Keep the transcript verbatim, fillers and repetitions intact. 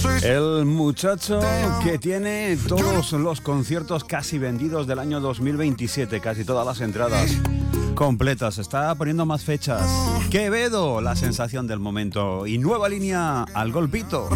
El muchacho que tiene todos los conciertos casi vendidos del año dos mil veintisiete, casi todas las entradas completas, está poniendo más fechas. Quevedo, la sensación del momento, y nueva línea al golpito.